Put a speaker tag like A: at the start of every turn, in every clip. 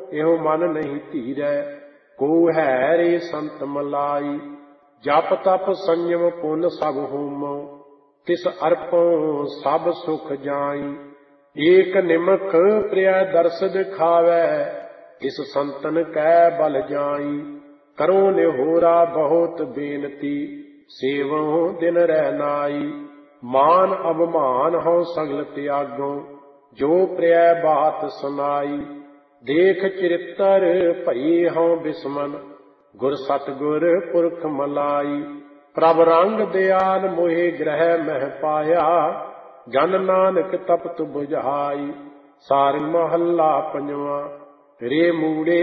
A: इहो मन नहीं धीरै। को है रे संत मलाई, जप तप संयम पुन सब होमो, तिस अर्पों सब सुख जाई। एक निमख प्रिय दर्श दिखावै, इस संतन कै बल जाई। करो निहोरा बहुत बेनती, सेवो दिन रह नाई। मान अवमान हो सगल त्यागो, जो प्रिय बात सुनाई। देख चरित्र भई हों बिस्मन, गुर सतगुर पुरख मलाई। प्रभ रंग दयाल मोहे ग्रह मह पाया, जन नानक तपत बुझाई। सार महला पंजवा। रे मूड़े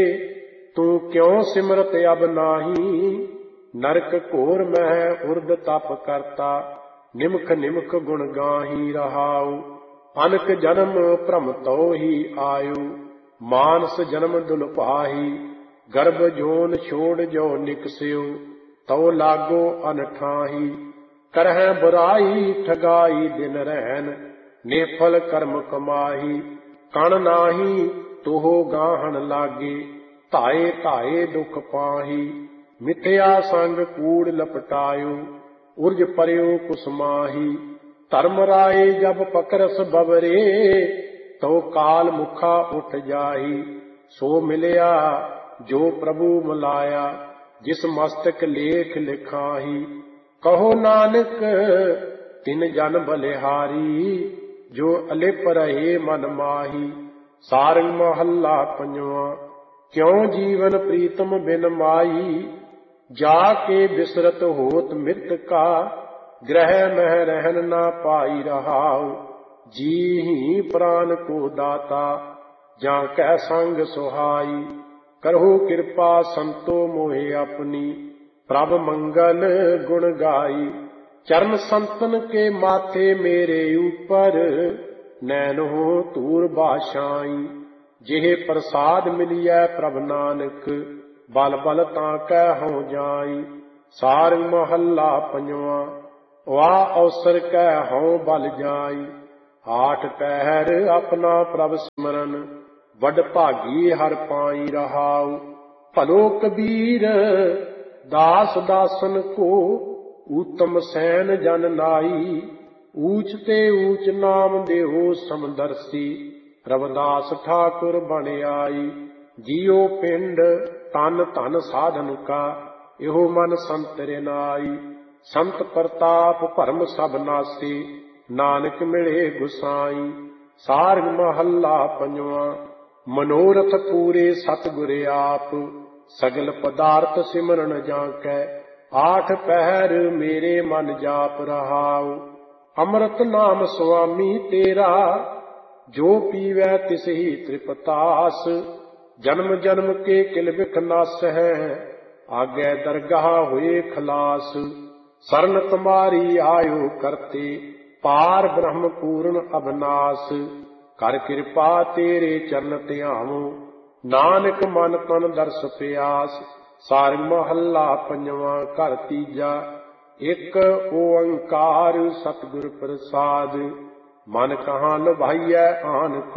A: तू क्यों सिमरत अब नाही, नरक घोर मह उर्द तप करता। निमख निमख गुण गाही रहाऊ, अनक जन्म भ्रम तो ही आयु। मानस जन्म दुलभाही, गर्भ जोन छोड़ जो निकस्यो। तो लागो अनठाही, करह बुराई ठगाई दिन रहन। निफल कर्म कमाही, कण नाही तोह गाहन लागे। धाए धाए दुख पाही, मिथ्या संग कूड़ लपटायो। उर्ज पर्यो कुसमाही, धर्म राय जब पकरस बबरे। तो काल मुखा उठ जाही, सो मिलिया जो प्रभु मिलाया। जिस मस्तक लेख लिखाही, कहो नानक तिन जन बलिहारी। जो अलिप रहे मन माही। सारंग महला पंजवा। क्यों जीवन प्रीतम बिन माई, जाके बिसरत होत मृत का। ग्रह मह रहन ना पाई रहाऊ, जी ही प्राण को दाता। जा कै संग सुहाई, करहो कृपा संतो मोहे अपनी। प्रभ मंगल गुण गाई, चरण संतन के माथे मेरे ऊपर। नैन हो तूर बाशाई, जेह प्रसाद मिलियै प्रभ नानक। बल बल ताकै हों जाई। सारंग महला पंजवा। वाह अवसर कै हों बल जाई, आठ पहर अपना प्रभ सिमरन। वड भागी हर पाई रहाऊ, भलो कबीर दास दासन को। उत्तम सैन जन नाई, ऊच ते ऊच नाम देहो समदर्शी। रविदास ठाकुर बन आई, जियो पिंड तन धन साधन का। इहो मन संत रिनाई, संत प्रताप भरम सब नासी। नानक मिले गुसाई। सारंग महला पंजवा। मनोरथ पूरे सतगुर आप, सगल पदार्थ सिमरन जाकै। आठ पहर मेरे मन जाप रहाऊ, अमृत नाम स्वामी तेरा। जो पीवै तिस ही त्रिपतास, जन्म जन्म के किल बिख नास है। आगे दरगाह हुए खलास, शरण तुम्हारी आयो करते। पार ब्रह्म पूर्ण अविनाश, कर कृपा तेरे चरण ध्यावो। नानक मन तन दर्श प्यास। सारंग महला पंजवा। घर तीजा। एक ओंकार सतगुर प्रसाद, मन कहाँ लुभाइयै आन